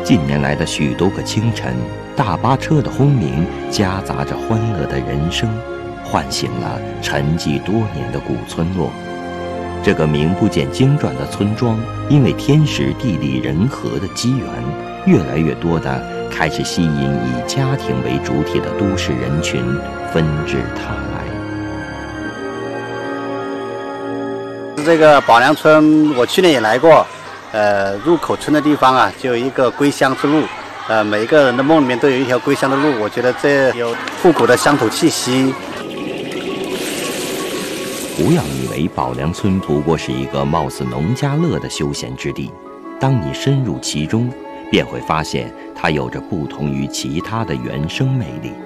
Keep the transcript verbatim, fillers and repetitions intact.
近年来的许多个清晨，大巴车的轰鸣夹杂着欢乐的人声，唤醒了沉寂多年的古村落。这个名不见经传的村庄，因为天时地利人和的机缘，越来越多的开始吸引以家庭为主体的都市人群纷至沓来。 这个宝良村，我去年也来过。呃，入口村的地方啊，就有一个归乡之路。呃，每一个人的梦里面都有一条归乡的路。我觉得这有复古的乡土气息。 不要以为宝良村不过是一个貌似农家乐的休闲之地，当你深入其中，便会发现它有着不同于其他的原生魅力。